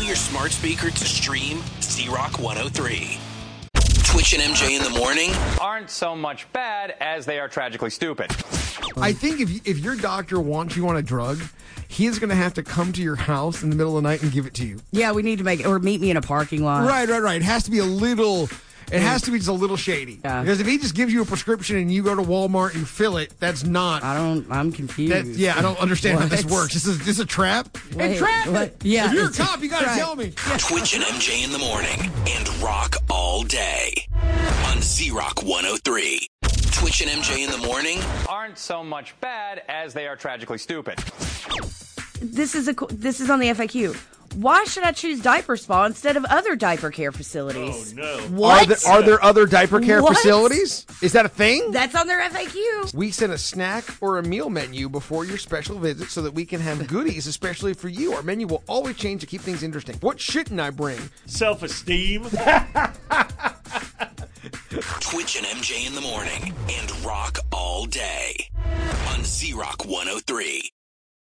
your smart speaker to stream Z-Rock 103. Twitch and MJ in the morning aren't so much bad as they are tragically stupid. I think if your doctor wants you on a drug, he's going to have to come to your house in the middle of the night and give it to you. Yeah, we need to make it, or meet me in a parking lot. Right. It has to be a little... It has to be just a little shady. Yeah. Because if he just gives you a prescription and you go to Walmart and fill it, that's not... I'm confused. I don't understand how this works. Is this a trap? Wait, trap what? it! Yeah, if you're a it's cop, you got to right. tell me. Twitch and MJ in the morning and Rock all day on Z-Rock 103. Twitch and MJ in the morning aren't so much bad as they are tragically stupid. This is on the FAQ. Why should I choose Diaper Spa instead of other diaper care facilities? Oh, no. What? Are there other diaper care What? facilities? Is that a thing? That's on their FAQ. We send a snack or a meal menu before your special visit so that we can have goodies, especially for you. Our menu will always change to keep things interesting. What shouldn't I bring? Self-esteem. Twitch and MJ in the morning and Rock all day on Z-Rock 103.